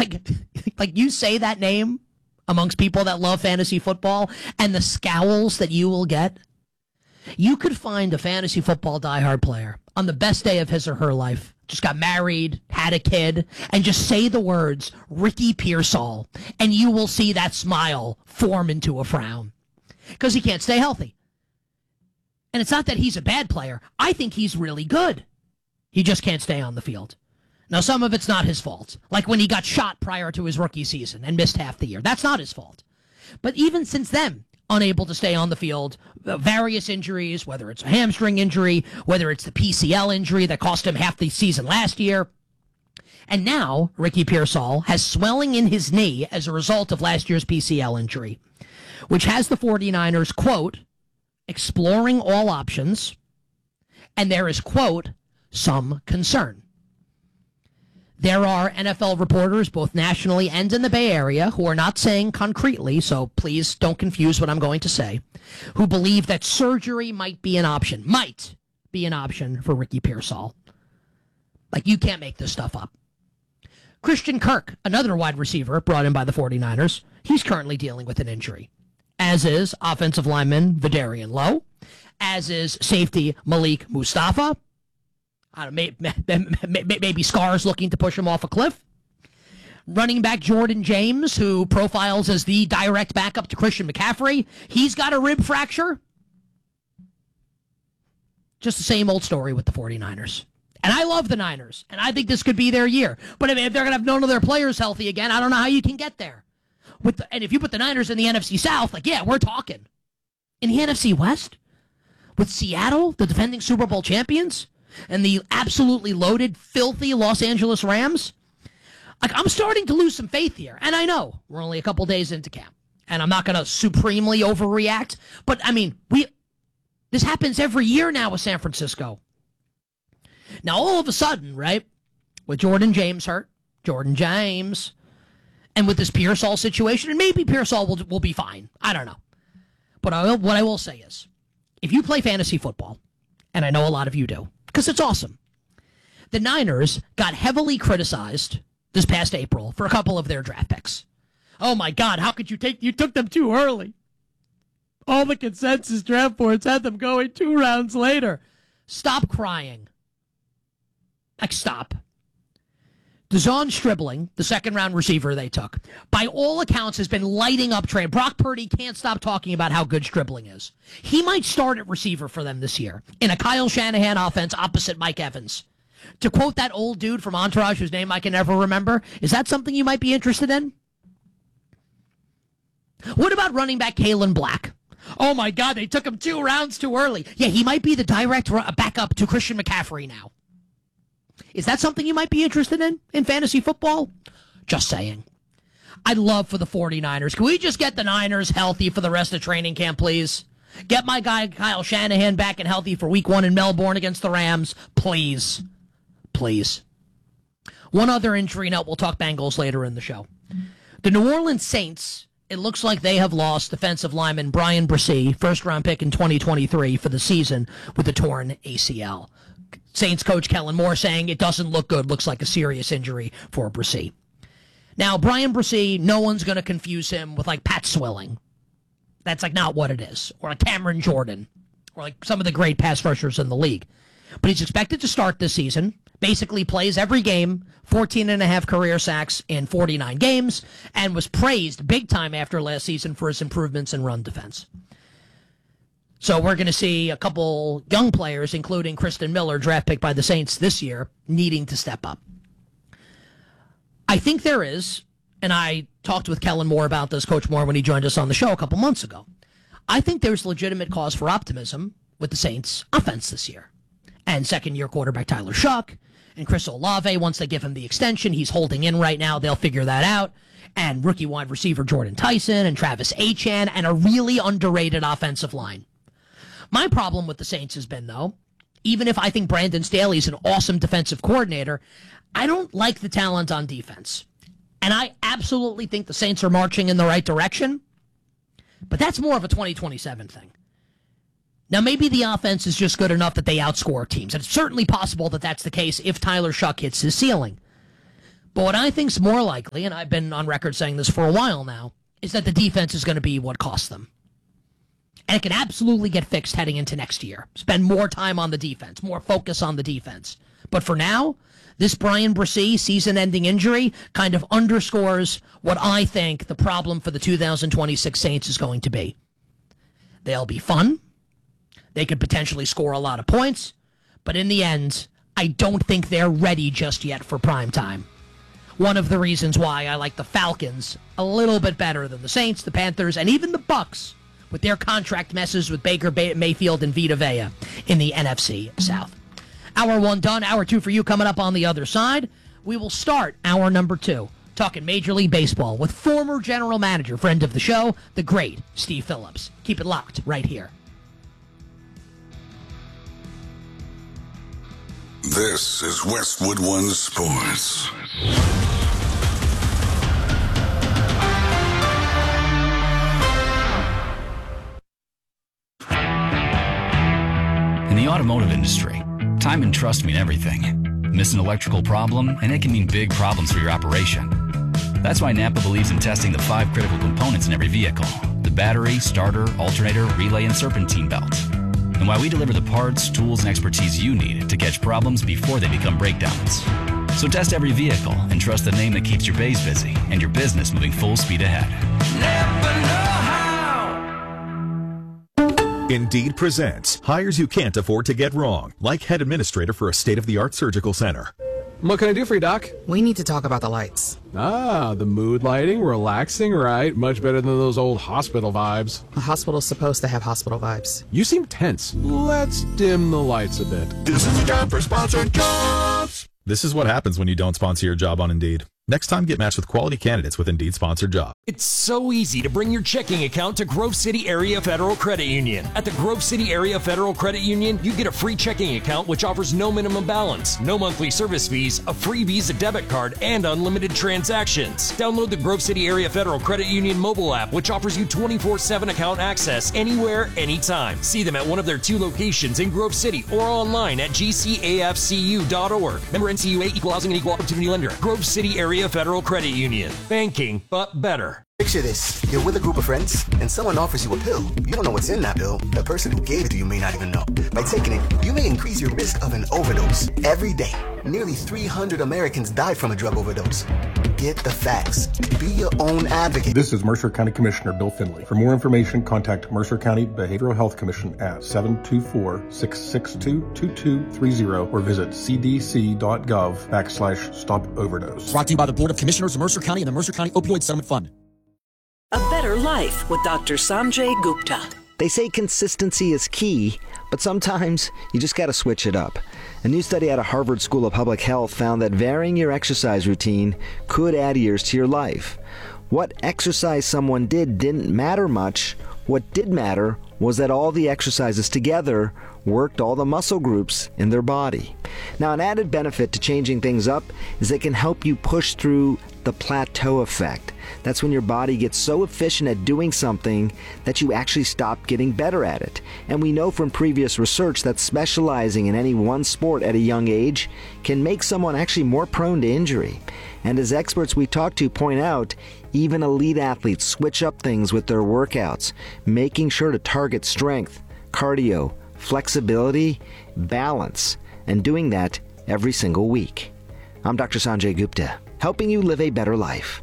like you say that name amongst people that love fantasy football and the scowls that you will get. You could find a fantasy football diehard player on the best day of his or her life, just got married, had a kid, and just say the words Ricky Pearsall, and you will see that smile form into a frown because he can't stay healthy. And it's not that he's a bad player. I think he's really good. He just can't stay on the field. Now, some of it's not his fault, like when he got shot prior to his rookie season and missed half the year. That's not his fault. But even since then, unable to stay on the field, various injuries, whether it's a hamstring injury, whether it's the PCL injury that cost him half the season last year. And now, Ricky Pearsall has swelling in his knee as a result of last year's PCL injury, which has the 49ers, quote, exploring all options, and there is, quote, some concern. There are NFL reporters, both nationally and in the Bay Area, who are not saying concretely, so please don't confuse what I'm going to say, who believe that surgery might be an option for Ricky Pearsall. Like, you can't make this stuff up. Christian Kirk, another wide receiver brought in by the 49ers, he's currently dealing with an injury, as is offensive lineman Vidarian Lowe, as is safety Malik Mustafa. Maybe Scars looking to push him off a cliff. Running back Jordan James, who profiles as the direct backup to Christian McCaffrey, he's got a rib fracture. Just the same old story with the 49ers. And I love the Niners, and I think this could be their year. But if they're going to have none of their players healthy again, I don't know how you can get there. And if you put the Niners in the NFC South, like, yeah, we're talking. In the NFC West, with Seattle, the defending Super Bowl champions, and the absolutely loaded, filthy Los Angeles Rams, like, I'm starting to lose some faith here. And I know we're only a couple days into camp, and I'm not going to supremely overreact. But, I mean, this happens every year now with San Francisco. Now, all of a sudden, right, with Jordan James hurt, and with this Pearsall situation, and maybe Pearsall will be fine. I don't know. But what I will say is, if you play fantasy football, and I know a lot of you do, because it's awesome, the Niners got heavily criticized this past April for a couple of their draft picks. Oh, my God, how could you took them too early. All the consensus draft boards had them going 2 rounds later. Stop crying. Like, stop. De'Zhaun Stribling, the second-round receiver they took, by all accounts has been lighting up train. Brock Purdy can't stop talking about how good Stribling is. He might start at receiver for them this year in a Kyle Shanahan offense opposite Mike Evans. To quote that old dude from Entourage whose name I can never remember, is that something you might be interested in? What about running back Kalen Black? Oh, my God, they took him 2 rounds too early. Yeah, he might be the direct backup to Christian McCaffrey now. Is that something you might be interested in fantasy football? Just saying. I'd love for the 49ers. Can we just get the Niners healthy for the rest of training camp, please? Get my guy Kyle Shanahan back and healthy for week 1 in Melbourne against the Rams. Please. Please. One other injury note. We'll talk Bengals later in the show. The New Orleans Saints, it looks like they have lost defensive lineman Brian Bresee, first-round pick in 2023 for the season with a torn ACL. Saints coach Kellen Moore saying it doesn't look good, looks like a serious injury for Bresee. Now, Brian Bresee, no one's going to confuse him with, like, Pat Swilling. That's, like, not what it is. Or like Cameron Jordan. Or like some of the great pass rushers in the league. But he's expected to start this season. Basically plays every game, 14.5 career sacks in 49 games, and was praised big time after last season for his improvements in run defense. So we're going to see a couple young players, including Kristen Miller, draft pick by the Saints this year, needing to step up. I think there is, and I talked with Kellen Moore about this, Coach Moore, when he joined us on the show a couple months ago. I think there's legitimate cause for optimism with the Saints' offense this year. And second-year quarterback Tyler Shuck, and Chris Olave, once they give him the extension, he's holding in right now, they'll figure that out. And rookie wide receiver Jordan Tyson and Travis Etienne, and a really underrated offensive line. My problem with the Saints has been, though, even if I think Brandon Staley's an awesome defensive coordinator, I don't like the talent on defense. And I absolutely think the Saints are marching in the right direction, but that's more of a 2027 thing. Now, maybe the offense is just good enough that they outscore teams. And it's certainly possible that that's the case if Tyler Shuck hits his ceiling. But what I think's more likely, and I've been on record saying this for a while now, is that the defense is going to be what costs them. And it can absolutely get fixed heading into next year. Spend more time on the defense, more focus on the defense. But for now, this Brian Bresee season-ending injury kind of underscores what I think the problem for the 2026 Saints is going to be. They'll be fun. They could potentially score a lot of points. But in the end, I don't think they're ready just yet for prime time. One of the reasons why I like the Falcons a little bit better than the Saints, the Panthers, and even the Bucks with their contract messes with Baker Mayfield and Vita Vea in the NFC South. Hour 1 done, hour 2 for you coming up on the other side. We will start hour number 2 talking Major League Baseball with former general manager, friend of the show, the great Steve Phillips. Keep it locked right here. This is Westwood One Sports. In the automotive industry, time and trust mean everything. Miss an electrical problem, and it can mean big problems for your operation. That's why Napa believes in testing the 5 critical components in every vehicle: the battery, starter, alternator, relay, and serpentine belt. And why we deliver the parts, tools, and expertise you need to catch problems before they become breakdowns. So test every vehicle and trust the name that keeps your bays busy and your business moving full speed ahead. Napa know-how. Indeed presents hires you can't afford to get wrong, like head administrator for a state-of-the-art surgical center. What can I do for you, Doc? We need to talk about the lights. Ah, the mood lighting, relaxing, right? Much better than those old hospital vibes. A hospital's supposed to have hospital vibes. You seem tense. Let's dim the lights a bit. This is the time for sponsored jobs. This is what happens when you don't sponsor your job on Indeed. Next time, get matched with quality candidates with Indeed sponsored job. It's so easy to bring your checking account to Grove City Area Federal Credit Union. At the Grove City Area Federal Credit Union, you get a free checking account which offers no minimum balance, no monthly service fees, a free Visa debit card, and unlimited transactions. Download the Grove City Area Federal Credit Union mobile app, which offers you 24/7 account access anywhere, anytime. See them at one of their 2 locations in Grove City or online at gcafcu.org. Member NCUA, Equal Housing and Equal Opportunity Lender. Grove City Area Federal Credit Union. Banking, but better. Picture this. You're with a group of friends, and someone offers you a pill. You don't know what's in that pill. The person who gave it to you may not even know. By taking it, you may increase your risk of an overdose. Every day, nearly 300 Americans die from a drug overdose. Get the facts. Be your own advocate. This is Mercer County Commissioner Bill Finley. For more information, contact Mercer County Behavioral Health Commission at 724-662-2230 or visit cdc.gov/stop overdose. Brought to you by the Board of Commissioners of Mercer County and the Mercer County Opioid Settlement Fund. A Better Life with Dr. Sanjay Gupta. They say consistency is key, but sometimes you just got to switch it up. A new study out of Harvard School of Public Health found that varying your exercise routine could add years to your life. What exercise someone did didn't matter much. What did matter was that all the exercises together worked all the muscle groups in their body. Now, an added benefit to changing things up is they can help you push through the plateau effect. That's when your body gets so efficient at doing something that you actually stop getting better at it. And we know from previous research that specializing in any one sport at a young age can make someone actually more prone to injury. And as experts we talk to point out, even elite athletes switch up things with their workouts, making sure to target strength, cardio, flexibility, balance, and doing that every single week. I'm Dr. Sanjay Gupta, helping you live a better life.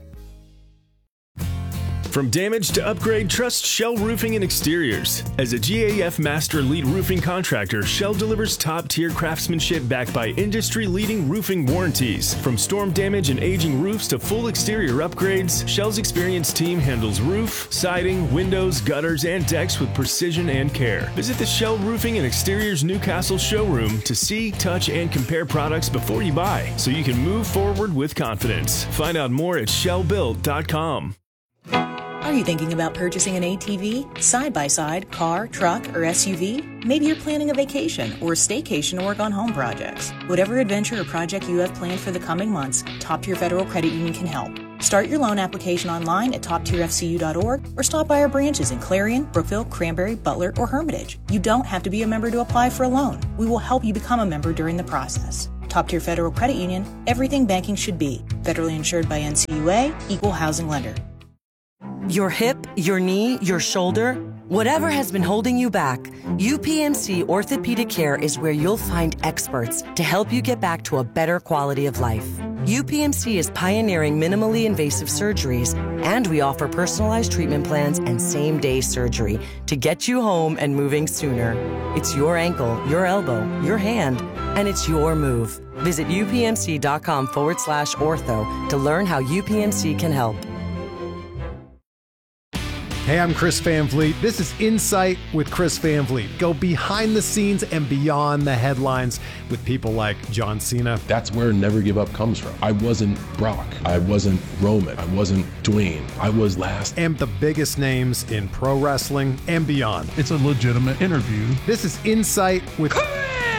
From damage to upgrade, trust Shell Roofing and Exteriors. As a GAF Master Lead Roofing Contractor, Shell delivers top-tier craftsmanship backed by industry-leading roofing warranties. From storm damage and aging roofs to full exterior upgrades, Shell's experienced team handles roof, siding, windows, gutters, and decks with precision and care. Visit the Shell Roofing and Exteriors Newcastle showroom to see, touch, and compare products before you buy, so you can move forward with confidence. Find out more at shellbuilt.com. Are you thinking about purchasing an ATV, side-by-side, car, truck, or SUV? Maybe you're planning a vacation or a staycation to work on home projects. Whatever adventure or project you have planned for the coming months, Top Tier Federal Credit Union can help. Start your loan application online at toptierfcu.org or stop by our branches in Clarion, Brookville, Cranberry, Butler, or Hermitage. You don't have to be a member to apply for a loan. We will help you become a member during the process. Top Tier Federal Credit Union, everything banking should be. Federally insured by NCUA, Equal Housing Lender. Your hip, your knee, your shoulder, whatever has been holding you back, UPMC Orthopedic Care is where you'll find experts to help you get back to a better quality of life. UPMC is pioneering minimally invasive surgeries, and we offer personalized treatment plans and same-day surgery to get you home and moving sooner. It's your ankle, your elbow, your hand, and it's your move. Visit upmc.com/ortho to learn how UPMC can help. Hey, I'm Chris Van Vliet. This is Insight with Chris Van Vliet. Go behind the scenes and beyond the headlines with people like John Cena. That's where Never Give Up comes from. I wasn't Brock. I wasn't Roman. I wasn't Dwayne. I was last. And the biggest names in pro wrestling and beyond. It's a legitimate interview. This is Insight with Chris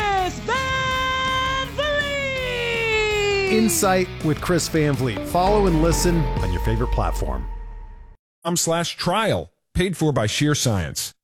Van Vliet. Insight with Chris Van Vliet. Follow and listen on your favorite platform. /trial, paid for by Sheer Science.